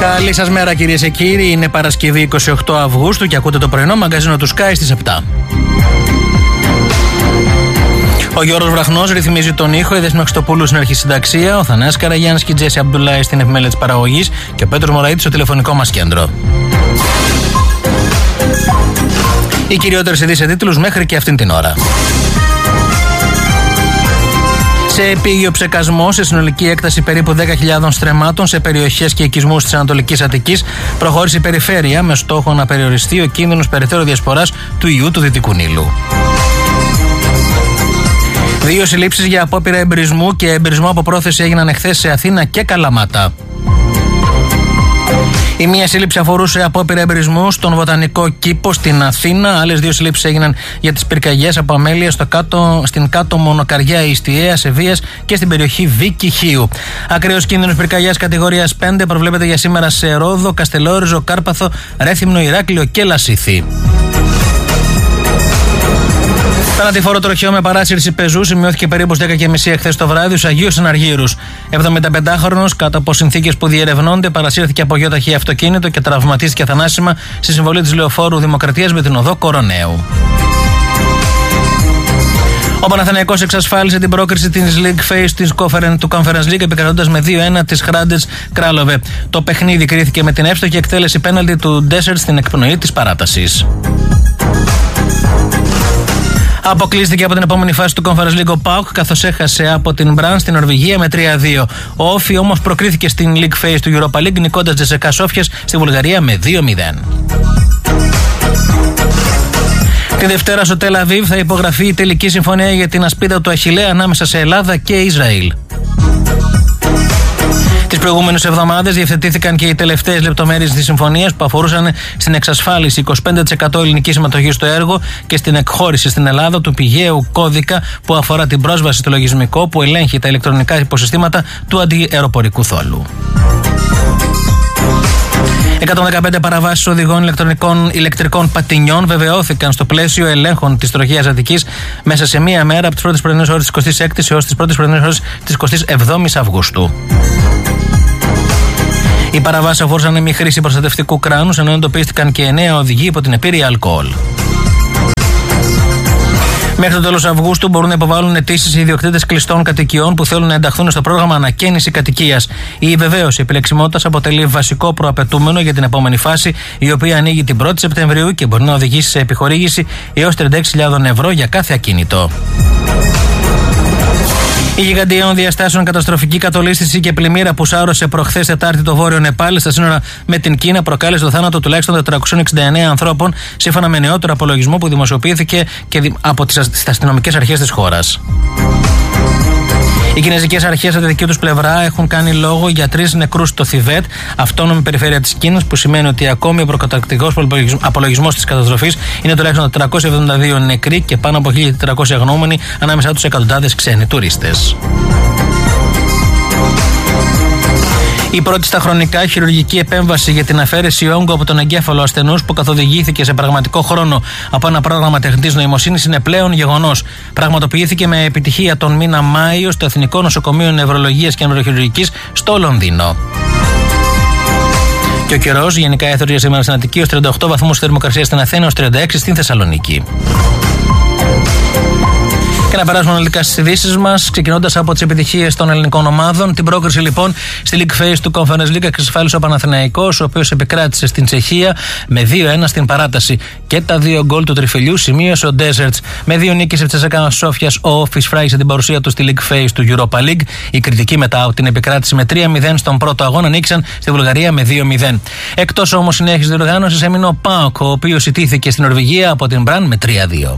Καλή σας μέρα κυρίες και κύριοι, είναι Παρασκευή 28 Αυγούστου και ακούτε το πρωινό μαγκαζίνο του Sky στις 7. Ο Γιώργος Βραχνός ρυθμίζει τον ήχο, η Δέσποινα Χριστοπούλου στην αρχισυνταξία, ο Θανάσης Καραγιάννης και η Τζέσι Αμπτουλάη στην επιμέλεια της παραγωγής και ο Πέτρος Μωραΐτης στο τηλεφωνικό μας κέντρο. Οι κυριότερες ειδήσεις σε τίτλους μέχρι και αυτήν την ώρα. Σε επίγειο ψεκασμό, σε συνολική έκταση περίπου 10.000 στρεμμάτων σε περιοχές και οικισμούς της Ανατολικής Αττικής, προχώρησε η περιφέρεια με στόχο να περιοριστεί ο κίνδυνος περαιτέρω διασποράς του ιού του Δυτικού Νείλου. 2 συλλήψεις για απόπειρα εμπρισμού και εμπρισμό από πρόθεση έγιναν εχθές σε Αθήνα και Καλαμάτα. Η μία σύλληψη αφορούσε απόπειρα εμπρισμού στον Βοτανικό Κήπο στην Αθήνα. Άλλες 2 συλλήψεις έγιναν για τις πυρκαγιές από αμέλεια στην κάτω Μονοκαριά Ιστιαία Σεβίας και στην περιοχή Βίκη Χίου. Ακραίος κίνδυνος πυρκαγιάς κατηγορίας 5 προβλέπεται για σήμερα σε Ρόδο, Καστελόριζο, Κάρπαθο, Ρέθυμνο, Ηράκλειο και Λασίθι. Θανατηφόρο τροχαίο με παράσυρση πεζού σημειώθηκε περίπου στις 10:30 εχθές το βράδυ στους Αγίους Εναργύρους. 75χρονος, κάτω από συνθήκες που διερευνώνται, παρασύρθηκε από γεωταχή αυτοκίνητο και τραυματίστηκε θανάσιμα στη συμβολή της Λεωφόρου Δημοκρατίας με την οδό Κοροναίου. Ο Παναθηναϊκός εξασφάλισε την πρόκριση της League Phase του Conference League επικρατώντας με 2-1 της Hrádec Králové. Το παιχνίδι κρίθηκε με την εύστοχη εκτέλεση πέναλτι του Ντέσσερτ στην εκπνοή της παράτασης. Αποκλείστηκε από την επόμενη φάση του Conference League ο ΠΑΟΚ, καθώς έχασε από την Μπραν στην Νορβηγία με 3-2. Ο Όφι όμως προκρίθηκε στην League Phase του Europa League, νικώντας Τζεσεκά Σόφιας στη Βουλγαρία με 2-0. Τη Δευτέρα στο Τελ Αβίβ θα υπογραφεί η τελική συμφωνία για την ασπίδα του Αχιλλέα ανάμεσα σε Ελλάδα και Ισραήλ. Τις προηγούμενες εβδομάδες διευθετήθηκαν και οι τελευταίες λεπτομέρειες της συμφωνίας που αφορούσαν στην εξασφάλιση 25% ελληνικής συμμετοχής στο έργο και στην εκχώρηση στην Ελλάδα του πηγαίου κώδικα που αφορά την πρόσβαση στο λογισμικό που ελέγχει τα ηλεκτρονικά υποσυστήματα του αντιαεροπορικού θόλου. 115 παραβάσεις οδηγών ηλεκτρικών πατινιών βεβαιώθηκαν στο πλαίσιο ελέγχων της τροχαίας Αττικής μέσα σε μία μέρα από τις πρώτες πρωινές ώρες της 26ης έως τις πρώτες πρωινές ώρες της 27ης Αυγούστου. Οι παραβάσεις αφορούσαν μη χρήση προστατευτικού κράνους, ενώ εντοπίστηκαν και 9 οδηγοί υπό την επίρρεια αλκοόλ. Μέχρι το τέλος Αυγούστου μπορούν να υποβάλουν αιτήσεις οι ιδιοκτήτες κλειστών κατοικιών που θέλουν να ενταχθούν στο πρόγραμμα ανακαίνιση κατοικίας. Η βεβαίωση επιλεξιμότητας αποτελεί βασικό προαπαιτούμενο για την επόμενη φάση, η οποία ανοίγει την 1η Σεπτεμβρίου και μπορεί να οδηγήσει σε επιχορήγηση έως 36.000 ευρώ για κάθε ακίνητο. Η γιγαντιαίων διαστάσεων καταστροφική κατολίσθηση και πλημμύρα που σάρωσε προχθές Τετάρτη το βόρειο Νεπάλ στα σύνορα με την Κίνα προκάλεσε το θάνατο τουλάχιστον 469 ανθρώπων, σύμφωνα με νεότερο απολογισμό που δημοσιοποιήθηκε και από τις αστυνομικές αρχές της χώρας. Οι κινέζικες αρχές από τη δική τους πλευρά έχουν κάνει λόγο για 3 νεκρούς στο Θιβέτ, αυτόνομη περιφέρεια της Κίνας, που σημαίνει ότι ακόμη ο προκαταρκτικός απολογισμός της καταστροφής είναι τουλάχιστον 472 νεκροί και πάνω από 1.400 αγνοούμενοι, ανάμεσά τους εκατοντάδες ξένοι τουρίστες. Η πρώτη στα χρονικά χειρουργική επέμβαση για την αφαίρεση όγκου από τον εγκέφαλο ασθενούς που καθοδηγήθηκε σε πραγματικό χρόνο από ένα πρόγραμμα τεχνητής νοημοσύνης είναι πλέον γεγονός. Πραγματοποιήθηκε με επιτυχία τον μήνα Μάιο στο Εθνικό Νοσοκομείο Νευρολογίας και Νευροχειρουργικής στο Λονδίνο. Και ο καιρός γενικά έθωρε για σήμερα στην Αττική ως 38 βαθμούς θερμοκρασία στην Αθήνα, ως 36 στην Θεσσαλονίκη. Και να περάσουμε αναλυτικά στις ειδήσεις μας, ξεκινώντας από τις επιτυχίες των ελληνικών ομάδων. Την πρόκριση λοιπόν στη League Phase του Conference League εξασφάλισε ο Παναθηναϊκός, ο οποίος επικράτησε στην Τσεχία με 2-1 στην παράταση. Και τα 2 γκολ του τριφυλιού σημείωσε ο Ντέσσερτς. Με 2 νίκες της Τσεσεκά Σόφιας, ο Όφις φράγησε την παρουσία του στη League Phase του Europa League. Οι κριτικοί μετά από την επικράτηση με 3-0 στον πρώτο αγώνα νίκησαν στη Βουλγαρία με 2-0. Εκτός όμως συνέχισης διοργάνωσης έμεινε ο ΠΑΟΚ, ο οποίος ιτήθηκε στην Νορβηγία από την Μπραν με 3-2.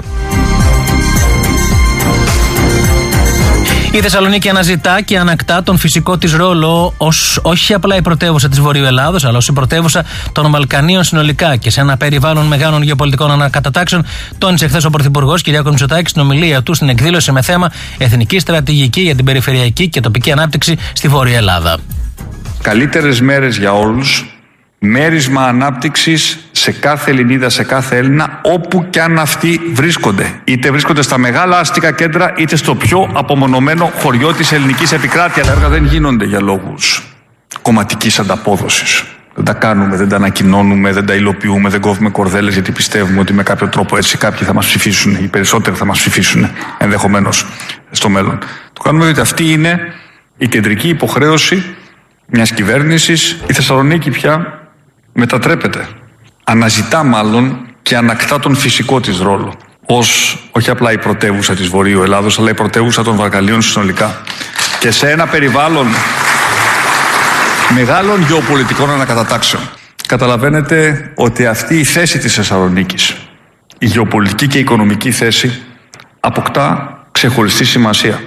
Η Θεσσαλονίκη αναζητά και ανακτά τον φυσικό της ρόλο ως όχι απλά η πρωτεύουσα της Βορείου Ελλάδος, αλλά ως η πρωτεύουσα των Βαλκανίων συνολικά και σε ένα περιβάλλον μεγάλων γεωπολιτικών ανακατατάξεων, τόνισε χθες ο Πρωθυπουργός Κυριάκος Μητσοτάκης στην ομιλία του στην εκδήλωση με θέμα Εθνική Στρατηγική για την Περιφερειακή και Τοπική Ανάπτυξη στη Βόρεια Ελλάδα. Καλύτερες μέρες για όλους. Μέρισμα ανάπτυξης σε κάθε Ελληνίδα, σε κάθε Έλληνα, όπου κι αν αυτοί βρίσκονται. Είτε βρίσκονται στα μεγάλα αστικά κέντρα, είτε στο πιο απομονωμένο χωριό της ελληνικής επικράτειας. Τα έργα δεν γίνονται για λόγους κομματικής ανταπόδοσης. Δεν τα κάνουμε, δεν τα ανακοινώνουμε, δεν τα υλοποιούμε, δεν κόβουμε κορδέλες γιατί πιστεύουμε ότι με κάποιο τρόπο έτσι κάποιοι θα μας ψηφίσουν, οι περισσότεροι θα μας ψηφίσουν ενδεχομένως στο μέλλον. Το κάνουμε διότι αυτή είναι η κεντρική υποχρέωση μιας κυβέρνησης. Η Θεσσαλονίκη πια μετατρέπεται, αναζητά μάλλον και ανακτά τον φυσικό της ρόλο ως όχι απλά η πρωτεύουσα της Βορείου Ελλάδος, αλλά η πρωτεύουσα των Βαλκανίων συνολικά. Και σε ένα περιβάλλον μεγάλων γεωπολιτικών ανακατατάξεων. Καταλαβαίνετε ότι αυτή η θέση της Θεσσαλονίκης, η γεωπολιτική και η οικονομική θέση, αποκτά ξεχωριστή σημασία.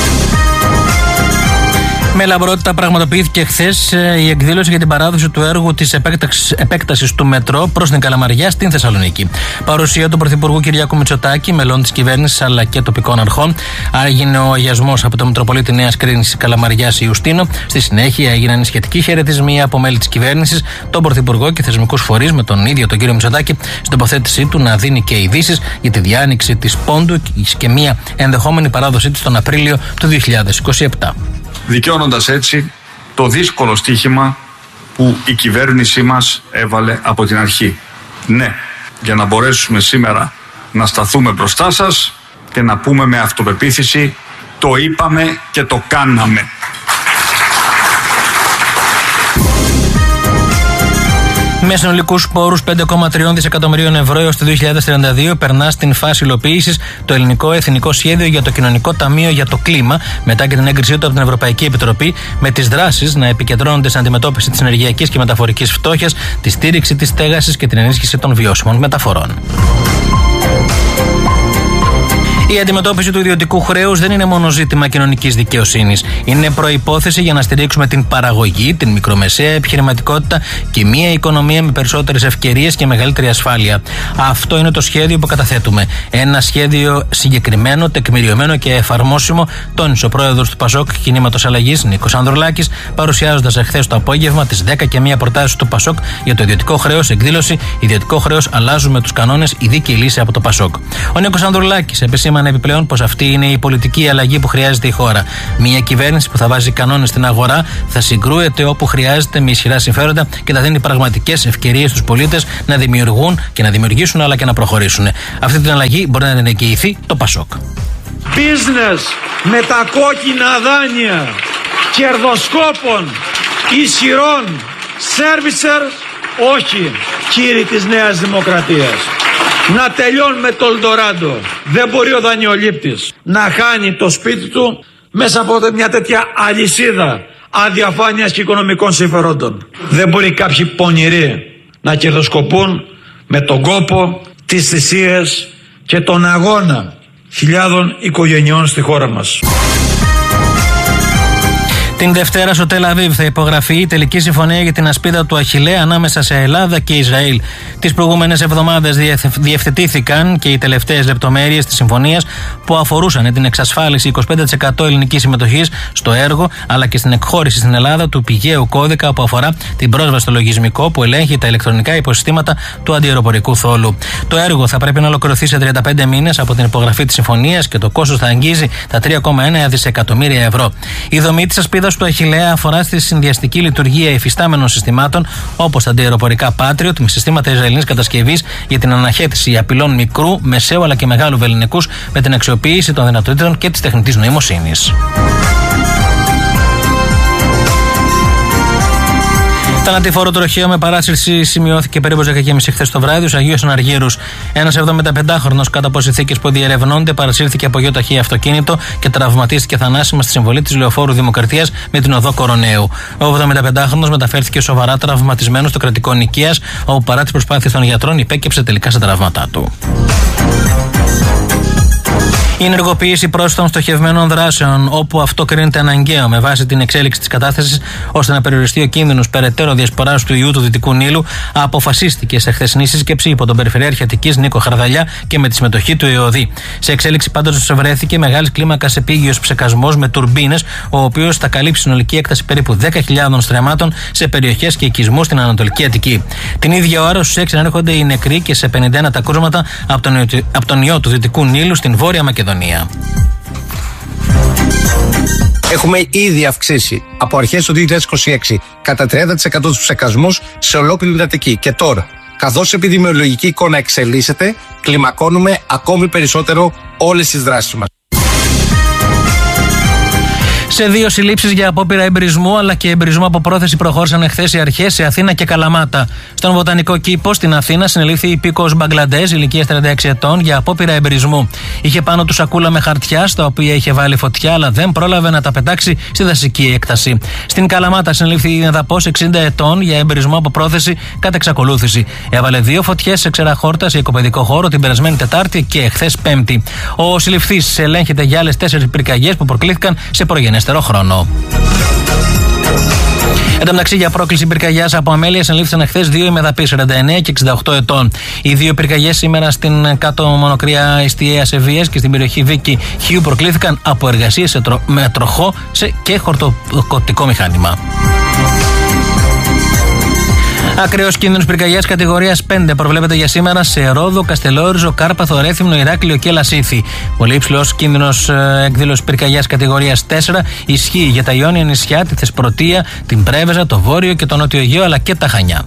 Με λαμπρότητα πραγματοποιήθηκε χθες η εκδήλωση για την παράδοση του έργου της επέκτασης του μετρό προς την Καλαμαριά στην Θεσσαλονίκη. Παρουσία του Πρωθυπουργού Κυριάκου Μητσοτάκη, μελών της κυβέρνησης αλλά και τοπικών αρχών. Έγινε ο αγιασμός από τον Μητροπολίτη Νέας Κρίνης Καλαμαριάς Ιουστίνο. Στη συνέχεια έγιναν οι σχετικοί χαιρετισμοί από μέλη της κυβέρνησης, τον Πρωθυπουργό και θεσμικούς φορείς, με τον ίδιο τον κύριο Μητσοτάκη στην τοποθέτησή του να δίνει και ειδήσεις για τη διάνοιξη της Πόντου και μια ενδεχόμενη παράδοσή της τον Απρίλιο του 2027. Δικαιώνοντας έτσι το δύσκολο στοίχημα που η κυβέρνησή μας έβαλε από την αρχή. Ναι, για να μπορέσουμε σήμερα να σταθούμε μπροστά σας και να πούμε με αυτοπεποίθηση το είπαμε και το κάναμε. Με συνολικούς πόρους 5,3 δισεκατομμυρίων ευρώ έως το 2032 περνά στην φάση υλοποίησης το ελληνικό εθνικό σχέδιο για το κοινωνικό ταμείο για το κλίμα, μετά και την έγκρισή του από την Ευρωπαϊκή Επιτροπή, με τις δράσεις να επικεντρώνονται στην αντιμετώπιση της ενεργειακής και μεταφορικής φτώχειας, τη στήριξη της στέγασης και την ενίσχυση των βιώσιμων μεταφορών. Η αντιμετώπιση του ιδιωτικού χρέους δεν είναι μόνο ζήτημα κοινωνικής δικαιοσύνης. Είναι προϋπόθεση για να στηρίξουμε την παραγωγή, την μικρομεσαία επιχειρηματικότητα και μια οικονομία με περισσότερες ευκαιρίες και μεγαλύτερη ασφάλεια. Αυτό είναι το σχέδιο που καταθέτουμε. Ένα σχέδιο συγκεκριμένο, τεκμηριωμένο και εφαρμόσιμο, τόνισε ο πρόεδρος του ΠΑΣΟΚ Κινήματος Αλλαγής, Νίκος Ανδρουλάκης, παρουσιάζοντας εχθές το απόγευμα τις 10:01 προτάσεις του ΠΑΣΟΚ για το ιδιωτικό χρέος, εκδήλωση «Ιδιωτικό χρέος, αλλάζουμε τους κανόνες, η δίκαιη λύση» από το ΠΑΣΟΚ. Ο Νίκος Ανδρουλάκης επισήμανε επιπλέον πως αυτή είναι η πολιτική αλλαγή που χρειάζεται η χώρα. Μια κυβέρνηση που θα βάζει κανόνες στην αγορά, θα συγκρούεται όπου χρειάζεται με ισχυρά συμφέροντα και θα δίνει πραγματικές ευκαιρίες στους πολίτες να δημιουργούν και να δημιουργήσουν αλλά και να προχωρήσουν. Αυτή την αλλαγή μπορεί να την εγγυηθεί το ΠΑΣΟΚ. Business με τα κόκκινα δάνεια κερδοσκόπων ισχυρών σέρβισερ, όχι, κύριοι της Νέας Δημοκρατίας. Να τελειώνουμε το Ελντοράντο. Δεν μπορεί ο δανειολήπτης να χάνει το σπίτι του μέσα από μια τέτοια αλυσίδα αδιαφάνειας και οικονομικών συμφερόντων. Δεν μπορεί κάποιοι πονηροί να κερδοσκοπούν με τον κόπο, τις θυσίες και τον αγώνα χιλιάδων οικογενειών στη χώρα μας. Την Δευτέρα στο Τελ Αβίβ θα υπογραφεί η τελική συμφωνία για την ασπίδα του Αχιλλέα ανάμεσα σε Ελλάδα και Ισραήλ. Τις προηγούμενες εβδομάδες διευθετήθηκαν και οι τελευταίες λεπτομέρειες της συμφωνίας που αφορούσαν την εξασφάλιση 25% ελληνικής συμμετοχής στο έργο, αλλά και στην εκχώρηση στην Ελλάδα του πηγαίου κώδικα που αφορά την πρόσβαση στο λογισμικό που ελέγχει τα ηλεκτρονικά υποσυστήματα του αντιαεροπορικού θόλου. Το έργο θα πρέπει να ολοκληρωθεί σε 35 μήνες από την υπογραφή της συμφωνίας και το κόστος θα αγγίζει τα 3,1 δισεκατομμύρια ευρώ. Η δομή της ασπίδας του Αχιλλέα αφορά στη συνδυαστική λειτουργία υφιστάμενων συστημάτων όπως τα αντιαεροπορικά Patriot με συστήματα Ισραηλινής κατασκευής για την αναχέτηση απειλών μικρού, μεσαίου αλλά και μεγάλου βεληνικούς με την αξιοποίηση των δυνατοτήτων και της τεχνητής νοημοσύνης. Θανατηφόρο τροχαίο με παράσυρση σημειώθηκε περίπου 10:30 χθες το βράδυ στους Αγίους Αναργύρους. Ένας 75χρονος κάτω από συνθήκες που διερευνώνται παρασύρθηκε από γεωταχή αυτοκίνητο και τραυματίστηκε θανάσιμα στη συμβολή της Λεωφόρου Δημοκρατίας με την οδό Κοροναίου. Ο 75χρονος μεταφέρθηκε σοβαρά τραυματισμένος στο κρατικό νοικίας, όπου παρά τις προσπάθειες των γιατρών υπέκυψε τελικά στα τραύματά του. Η ενεργοποίηση πρόσθετων στοχευμένων δράσεων, όπου αυτό κρίνεται αναγκαίο με βάση την εξέλιξη της κατάστασης, ώστε να περιοριστεί ο κίνδυνος περαιτέρω διασποράς του ιού του Δυτικού Νείλου, αποφασίστηκε σε χθεσινή σύσκεψη υπό τον Περιφερειάρχη Αττικής Νίκο Χαρδαλιά και με τη συμμετοχή του ΕΟΔΗ. Σε εξέλιξη πάντως βρέθηκε μεγάλης κλίμακας επίγειος ψεκασμός με τουρμπίνες, ο οποίος θα καλύψει συνολική έκταση περίπου 10.000 στρεμμάτων σε περιοχές και οικισμούς στην Ανατολική Αττική. Την ίδια ώρα στους 6 ανέρχονται οι νεκροί και σε 51 τα κρούσματα από τον ιό του Δυτικού Νείλου στην Βόρεια Μακεδονία. Έχουμε ήδη αυξήσει από αρχές του 2026 κατά 30% τους ψεκασμούς σε ολόκληρη την Αττική. Και τώρα, καθώς η επιδημιολογική εικόνα εξελίσσεται, κλιμακώνουμε ακόμη περισσότερο όλες τις δράσεις μας. Σε 2 συλλήψεις για απόπειρα εμπρισμού αλλά και εμπρισμού από πρόθεση προχώρησαν εχθές οι αρχές σε Αθήνα και Καλαμάτα. Στον Βοτανικό Κήπο στην Αθήνα συνελήφθη υπήκοος Μπαγκλαντές ηλικίας 36 ετών για απόπειρα εμπρισμού. Είχε πάνω του σακούλα με χαρτιά στα οποία είχε βάλει φωτιά, αλλά δεν πρόλαβε να τα πετάξει στη δασική έκταση. Στην Καλαμάτα συνελήφθη η Εδαπός 60 ετών για εμπρισμό από πρόθεση κατά εξακολούθηση. Έβαλε 2 φωτιές σε ξερά χόρτα σε οικοπαιδικό χώρο την περασμένη Τετάρτη και εχθές Πέμπτη. Ο συλληφθής ελέγχεται για άλλες 4 πυρκαγιές που προκλήθηκαν σε προγενέστερο χρόνο. Εν τω μεταξύ, για πρόκληση πυρκαγιάς από αμέλεια συνελήφθησαν εχθές 2 ημεδαποί 49 και 68 ετών. Οι 2 πυρκαγιές σήμερα στην κάτω Μονοκρία Ιστιαία Σεβίας και στην περιοχή Βίκη Χιού προκλήθηκαν από εργασίες με τροχό και χορτοκοπτικό μηχάνημα. Ακραίος κίνδυνος πυρκαγιάς κατηγορίας 5 προβλέπεται για σήμερα σε Ρόδο, Καστελόριζο, Κάρπαθο, Ρέθυμνο, Ηράκλειο και Λασίθι. Πολύ υψηλός κίνδυνος εκδήλωσης πυρκαγιάς κατηγορίας 4 ισχύει για τα Ιόνια νησιά, τη Θεσπρωτεία, την Πρέβεζα, το Βόρειο και το Νότιο Αιγαίο αλλά και τα Χανιά.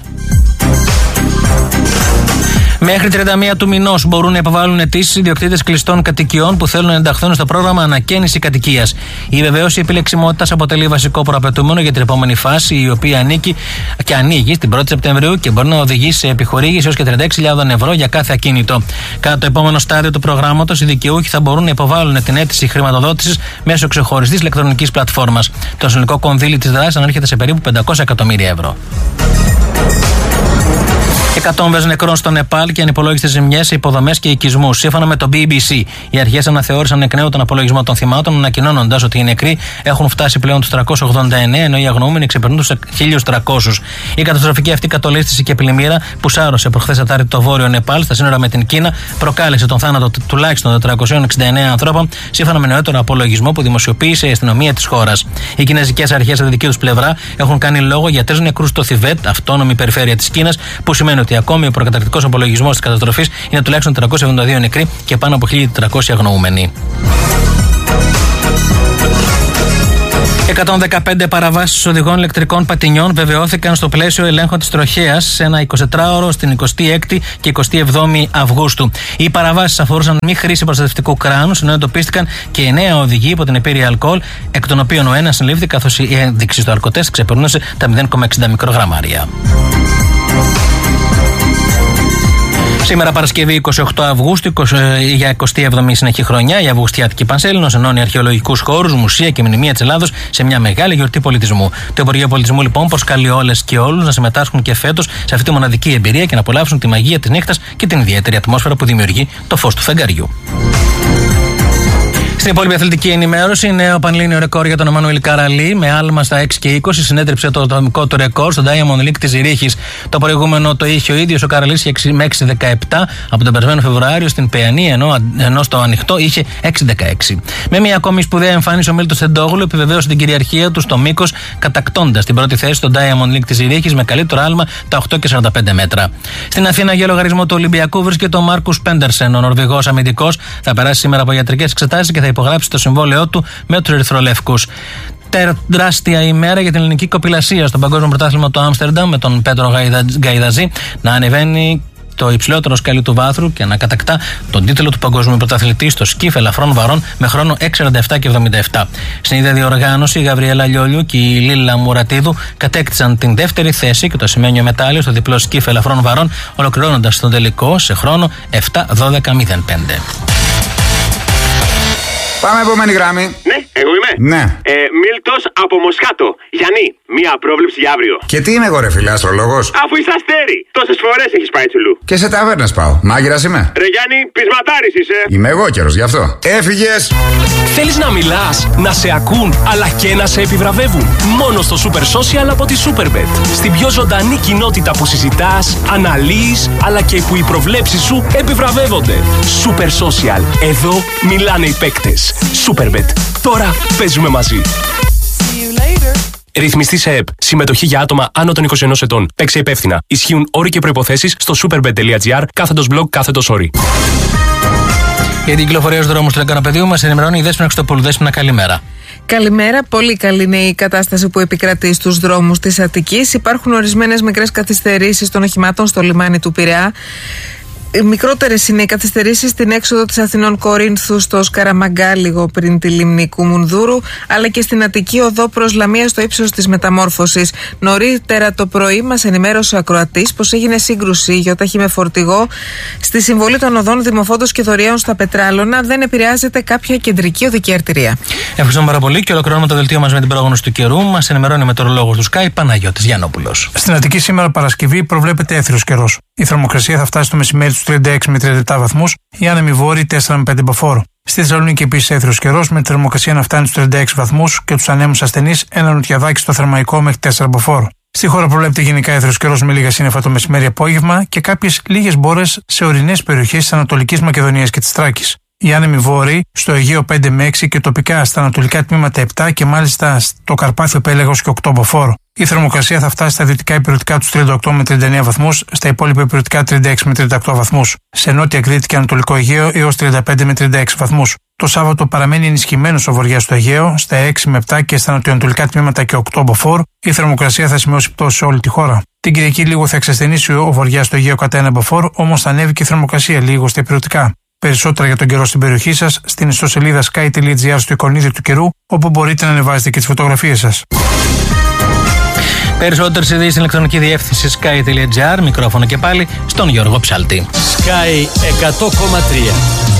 Μέχρι 31 του μηνός μπορούν να υποβάλουν αιτήσεις ιδιοκτήτες κλειστών κατοικιών που θέλουν να ενταχθούν στο πρόγραμμα ανακαίνιση κατοικίας. Η βεβαίωση επιλεξιμότητας αποτελεί βασικό προαπαιτούμενο για την επόμενη φάση, η οποία ανήκει και ανοίγει στην 1η Σεπτεμβρίου και μπορεί να οδηγήσει σε επιχορήγηση έως και 36.000 ευρώ για κάθε ακίνητο. Κατά το επόμενο στάδιο του προγράμματος, οι δικαιούχοι θα μπορούν να υποβάλουν την αίτηση χρηματοδότησης μέσω ξεχωριστής ηλεκτρονικής πλατφόρμας. Το συνολικό κονδύλι της δράσης ανέρχεται σε περίπου 500 εκατομμύρια ευρώ. Εκατόμβες νεκρών στο Νεπάλ και ανυπολόγιστες ζημιές σε υποδομές και οικισμούς. Σύμφωνα με το BBC, οι αρχές αναθεώρησαν εκ νέου τον απολογισμό των θυμάτων, ανακοινώνοντας ότι οι νεκροί έχουν φτάσει πλέον τους 389, ενώ οι αγνοούμενοι ξεπερνούν τους 1.300. Η καταστροφική αυτή κατολίσθηση και πλημμύρα που σάρωσε προχθές Τετάρτη το βόρειο Νεπάλ στα σύνορα με την Κίνα προκάλεσε τον θάνατο τουλάχιστον 469 ανθρώπων, σύμφωνα με νεότερο απολογισμό που δημοσιοποίησε η αστυνομία της χώρας. Οι κινέζικες αρχές από τη δική τους πλευρά έχουν κάνει λόγο για 3 νεκρούς στο Θιβέτ, αυτόνομη περιφέρεια της Κίνας, που σημαίνει ότι ακόμη ο προκαταρκτικός απολογισμός της καταστροφής είναι τουλάχιστον 372 νεκροί και πάνω από 1.400 αγνοούμενοι. 115 παραβάσεις οδηγών ηλεκτρικών πατινιών βεβαιώθηκαν στο πλαίσιο ελέγχων της τροχέας σε ένα 24ωρο στην 26η και 27η Αυγούστου. Οι παραβάσεις αφορούσαν μη χρήση προστατευτικού κράνους, ενώ εντοπίστηκαν και 9 οδηγοί υπό την επίρρεια αλκοόλ, εκ των οποίων ο ένας συνελήφθη καθώς η ένδειξη στο αλκοτέστ ξεπερνούσε τα 0,60 μικρογραμμάρια. Σήμερα Παρασκευή 28 Αυγούστου, για 27η συνεχή χρονιά, η Αυγουστιάτικη Πανσέλινος ενώνει αρχαιολογικούς χώρους, μουσεία και μνημεία της Ελλάδος σε μια μεγάλη γιορτή πολιτισμού. Το Υπουργείο Πολιτισμού λοιπόν προσκαλεί όλες και όλους να συμμετάσχουν και φέτος σε αυτή τη μοναδική εμπειρία και να απολαύσουν τη μαγεία της νύχτας και την ιδιαίτερη ατμόσφαιρα που δημιουργεί το φως του φεγγαριού. Στην υπόλοιπη αθλητική ενημέρωση, νέο πανελλήνιο ρεκόρ για τον Εμμανουήλ Καραλή. Με άλμα στα 6 και 20 συνέτριψε το ατομικό του ρεκόρ στο Diamond League της Ζηρίχης. Το προηγούμενο το είχε ο ίδιος ο Καραλής με 6-17 από τον περασμένο Φεβρουάριο στην Παιανή, ενώ στο ανοιχτό είχε 6-16. Με μια ακόμη σπουδαία εμφάνιση, ο Μίλτος Τεντόγλου επιβεβαίωσε την κυριαρχία του στο μήκος, κατακτώντας την πρώτη θέση στο Diamond League της Ζηρίχης με καλύτερο άλμα τα 8 και 45 μέτρα. Στην Αθήνα, για λογαριασμό του Ολυμπιακού, βρίσκεται ο Μάρκους Πέντερσεν. Ο Νορβηγός αμυντικός θα περάσει σήμερα από ιατρικές εξετάσεις και θα υπογράψει το συμβόλαιό του με τους ερυθρολεύκους. Τεράστια ημέρα για την ελληνική κοπηλασία στο Παγκόσμιο Πρωτάθλημα του Άμστερνταμ, με τον Πέτρο Γκαϊδαζή να ανεβαίνει το υψηλότερο σκαλί του βάθρου και να κατακτά τον τίτλο του Παγκόσμιου Πρωταθλητή στο σκιφ ελαφρών βαρών με χρόνο 6:47 και 77. Στην ίδια διοργάνωση, η Γαβριέλα Λιόλιου και η Λίλα Μουρατίδου κατέκτησαν την δεύτερη θέση και το ασημένιο μετάλλιο στο διπλό σκιφ ελαφρών βαρών, ολοκληρώνοντας τον τελικό σε χρόνο 7:12:05. Πάμε επόμενη γράμμη. Ναι, εγώ είμαι. Ναι. Μίλτος από Μοσχάτο. Γιάννη, μία πρόβλεψη για αύριο. Και τι είμαι εγώ, ρε φίλε, αστρολόγος? Αφού είσαι αστέρι, τόσες φορές έχεις πάει τσουλού. Και σε ταβέρνες πάω. Μάγειρας είμαι. Ρε Γιάννη, πεισματάρης είσαι. Είμαι εγώ καιρος, γι' αυτό. Έφυγες. Θέλεις να μιλάς, να σε ακούν, αλλά και να σε επιβραβεύουν? Μόνο στο Super Social από τη Superbet. Στην πιο ζωντανή κοινότητα που συζητάς, αναλύεις, αλλά και που οι προβλέψεις σου επιβραβεύονται. Super Social. Εδώ μιλάνε οι παίκτες. Superbet. Τώρα παίζουμε μαζί. Ρυθμιστή σε ΕΠ. Συμμετοχή για άτομα άνω των 21 ετών. Παίξε υπεύθυνα. Ισχύουν όροι και προϋποθέσεις στο superbet.gr/blog/όροι. Για την κυκλοφορία στους δρόμους του Λεκανοπεδίου μας ενημερώνει η Δέσποινα Χριστοπούλου. Δέσποινα, καλημέρα. Καλημέρα. Πολύ καλή είναι η κατάσταση που επικρατεί στους δρόμους της Αττικής. Υπάρχουν ορισμένες μικρές καθυστερήσεις των οχημάτων στο λιμάνι του Πειραιά. Μικρότερες είναι οι καθυστερήσεις στην έξοδο της Αθηνών Κορίνθου στο Σκαραμαγκά, λίγο πριν τη λίμνη Κουμουνδούρου, αλλά και στην Αττική οδό προς Λαμία στο ύψος της Μεταμόρφωσης. Νωρίτερα το πρωί μας ενημέρωσε ο ακροατής πως έγινε σύγκρουση γιοτάχη με φορτηγό στη συμβολή των οδών Δημοφόντος και Δωριαίων στα Πετράλωνα. Δεν επηρεάζεται κάποια κεντρική οδική αρτηρία. Ευχαριστούμε πάρα πολύ και ολοκληρώνουμε το δελτίο μας με την πρόγνωση του καιρού. Μας ενημερώνει ο μετεωρολόγος του Sky, Παναγιώτης Γιαννόπουλος. Στην Αττική σήμερα Παρασκευή προβλέπεται έθριος καιρός. Η θερμοκρασία θα φτάσει στο μεσημέρι στους 36 με 37 βαθμούς, η άνεμη βόρειοι 4 με 5 μποφόρ. Στη Θεσσαλονίκη επίσης έθριος καιρός, με τη θερμοκρασία να φτάνει στους 36 βαθμούς και τους ανέμους ασθενείς ένα νοτιαδάκι στο Θερμαϊκό μέχρι 4 μποφόρ. Στη χώρα προβλέπεται γενικά έθριος καιρός με λίγα σύννεφα το μεσημέρι-απόγευμα και κάποιες λίγες μπόρες σε ορεινές περιοχές της Ανατολικής Μακεδονίας και της Θράκης. Οι άνεμοι βόρειοι στο Αιγαίο 5 με 6 και τοπικά στα ανατολικά τμήματα 7 και μάλιστα στο Καρπάθιο Πέλεγος και 8 μποφόρ. Η θερμοκρασία θα φτάσει στα δυτικά υπηρετικά τους 38 με 39 βαθμούς, στα υπόλοιπα υπηρετικά 36 με 38 βαθμούς. Σε νότια Κρήτη και Ανατολικό Αιγαίο έως 35 με 36 βαθμούς. Το Σάββατο παραμένει ενισχυμένος ο βοριάς στο Αιγαίο, στα 6 με 7 και στα νοτιοανατολικά τμήματα και 8 μποφόρ. Η θερμοκρασία θα σημειώσει πτώση σε όλη τη χώρα. Την Κυριακή λίγο θα εξασθενήσει ο βοριάς στο Αιγαίο κατά 1 μποφόρ, όμως θα ανέβει και η θερμοκρασία λίγο στα υπηρετικά. Περισσότερα για τον καιρό στην περιοχή σας στην ιστοσελίδα sky.gr στο εικονίδιο του καιρού, όπου μπορείτε να ανεβάζετε και τις φωτογραφίες σας. Περισσότερες ειδήσεις στην ηλεκτρονική διεύθυνση sky.gr. Μικρόφωνο και πάλι στον Γιώργο Ψάλτη. Sky 100,3.